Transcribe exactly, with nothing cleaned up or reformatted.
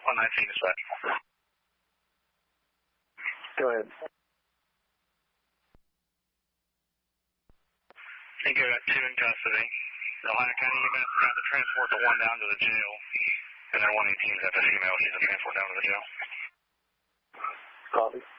one nineteen dispatch. Go ahead. I think you're at two in custody. Ohio County, you've got to transport the one down to the jail. And then one eighteen's got the female. She's a transport down to the jail. Copy.